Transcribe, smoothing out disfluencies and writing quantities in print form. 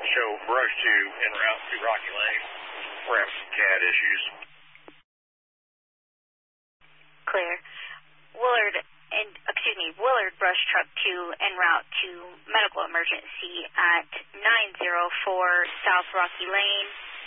show brush to en route to Rocky Lane. We're having some CAD issues. Clear. Willard brush truck 2 en route to medical emergency at 904 South Rocky Lane.